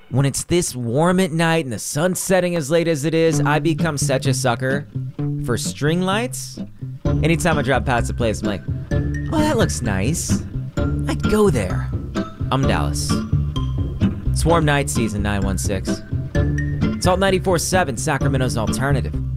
When it's this warm at night and the sun's setting as late as it is, I become such a sucker for string lights. Anytime I drive past a place, I'm like, oh, that looks nice. I'd go there. I'm Dallas. It's warm night season, 916. Salt 94.7, Sacramento's alternative.